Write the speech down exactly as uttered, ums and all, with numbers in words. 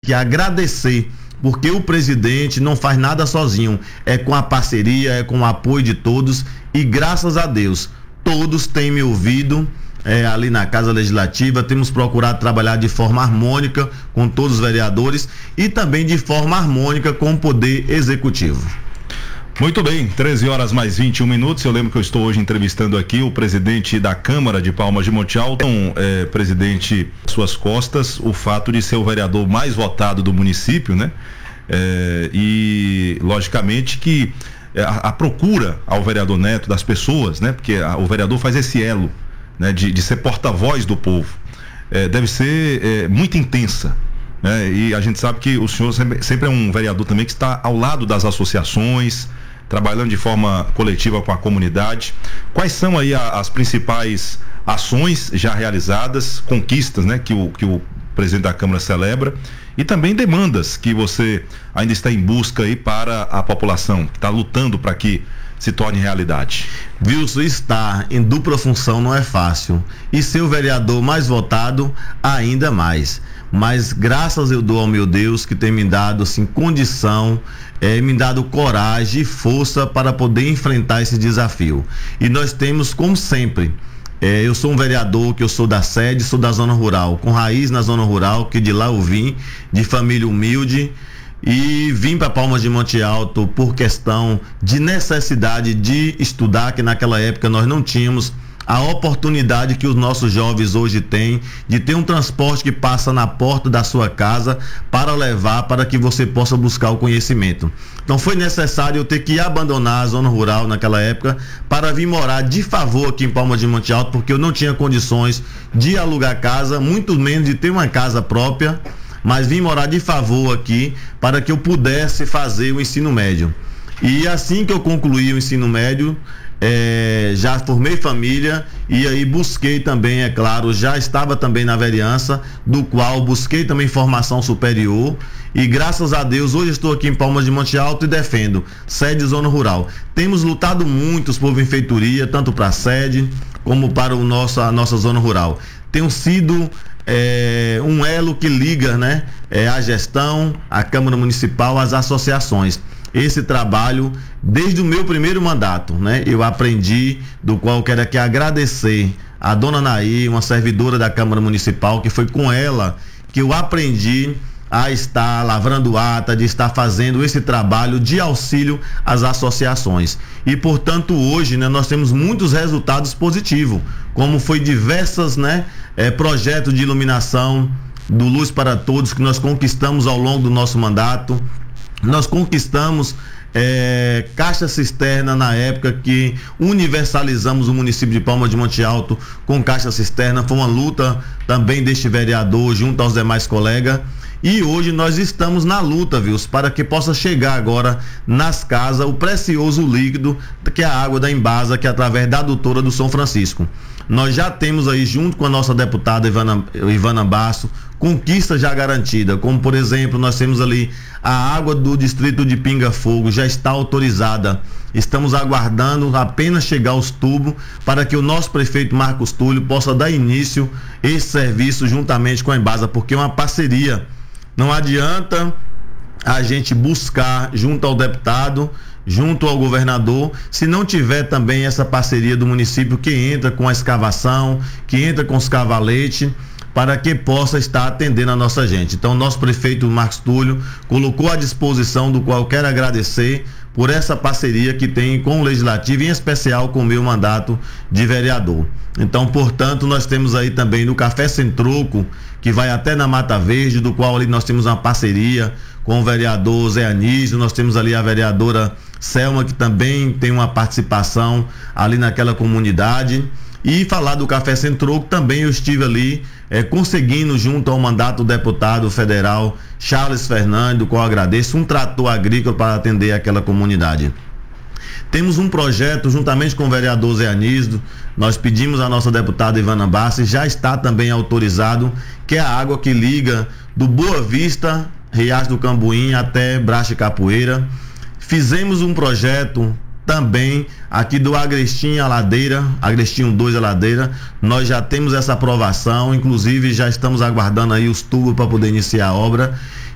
que agradecer, porque o presidente não faz nada sozinho, é com a parceria, é com o apoio de todos, e graças a Deus, todos têm me ouvido é, ali na Casa Legislativa. Temos procurado trabalhar de forma harmônica com todos os vereadores e também de forma harmônica com o Poder Executivo. Muito bem, treze horas mais vinte e um minutos. Eu lembro que eu estou hoje entrevistando aqui o presidente da Câmara de Palmas de Monte Alto. Então, é, presidente, suas costas, o fato de ser o vereador mais votado do município, né? É, e, logicamente, que a, a procura ao vereador Neto das pessoas, né? Porque a, o vereador faz esse elo, né? De, de ser porta-voz do povo. É, deve ser é, muito intensa. É, e a gente sabe que o senhor sempre, sempre é um vereador também que está ao lado das associações, trabalhando de forma coletiva com a comunidade. Quais são aí a, as principais ações já realizadas, conquistas, né, que o, que o presidente da Câmara celebra, e também demandas que você ainda está em busca aí para a população, que está lutando para que se torne realidade? Wilson, estar em dupla função não é fácil, e ser o vereador mais votado ainda mais. Mas graças eu dou ao meu Deus, que tem me dado assim condição, é, me dado coragem e força para poder enfrentar esse desafio. E nós temos, como sempre, é, eu sou um vereador que eu sou da sede, sou da zona rural, com raiz na zona rural, que de lá eu vim, de família humilde, e vim para Palmas de Monte Alto por questão de necessidade de estudar, que naquela época nós não tínhamos a oportunidade que os nossos jovens hoje têm de ter um transporte que passa na porta da sua casa para levar, para que você possa buscar o conhecimento. Então foi necessário eu ter que abandonar a zona rural naquela época para vir morar de favor aqui em Palmas de Monte Alto, porque eu não tinha condições de alugar casa, muito menos de ter uma casa própria, mas vim morar de favor aqui para que eu pudesse fazer o ensino médio. E assim que eu concluí o ensino médio, É, já formei família e aí busquei também, é claro, já estava também na vereança, do qual busquei também formação superior, e graças a Deus hoje estou aqui em Palmas de Monte Alto e defendo sede e zona rural. Temos lutado muito por benfeitoria, tanto para a sede como para o nosso, a nossa zona rural. Tenho sido é, um elo que liga, né, é, a gestão, a Câmara Municipal, as associações. Esse trabalho, desde o meu primeiro mandato, né, eu aprendi, do qual eu quero aqui agradecer a dona Naí, uma servidora da Câmara Municipal, que foi com ela que eu aprendi a estar lavrando ata, de estar fazendo esse trabalho de auxílio às associações. E, portanto, hoje, né, nós temos muitos resultados positivos, como foi diversos, né, é, projetos de iluminação do Luz para Todos que nós conquistamos ao longo do nosso mandato. Nós conquistamos é, caixa cisterna na época que universalizamos o município de Palmas de Monte Alto com caixa cisterna. Foi uma luta também deste vereador junto aos demais colegas. E hoje nós estamos na luta, viu, para que possa chegar agora nas casas o precioso líquido, que é a água da Embasa, que é através da adutora do São Francisco. Nós já temos aí, junto com a nossa deputada Ivana, Ivana Basso, conquista já garantida, como por exemplo, nós temos ali a água do distrito de Pinga Fogo, já está autorizada. Estamos aguardando apenas chegar aos tubos para que o nosso prefeito Marcos Túlio possa dar início a esse serviço juntamente com a Embasa, porque é uma parceria. Não adianta a gente buscar junto ao deputado, junto ao governador, se não tiver também essa parceria do município que entra com a escavação, que entra com os cavaletes, para que possa estar atendendo a nossa gente. Então, nosso prefeito Marcos Túlio colocou à disposição, do qual eu quero agradecer por essa parceria que tem com o Legislativo, em especial com o meu mandato de vereador. Então, portanto, nós temos aí também no Café Sem Troco, que vai até na Mata Verde, do qual ali nós temos uma parceria com o vereador Zé Anísio, nós temos ali a vereadora Selma, que também tem uma participação ali naquela comunidade. E falar do Café Sem Troco, também eu estive ali é, conseguindo, junto ao mandato do deputado federal Charles Fernandes, do qual agradeço, um trator agrícola para atender aquela comunidade. Temos um projeto, juntamente com o vereador Zé Anísio, nós pedimos à nossa deputada Ivana Bassi, já está também autorizado, que é a água que liga do Boa Vista, Riacho do Cambuim, até Brache Capoeira. Fizemos um projeto também aqui do Agrestinho a Ladeira, Agrestinho dois a Ladeira. Nós já temos essa aprovação, inclusive já estamos aguardando aí os tubos para poder iniciar a obra.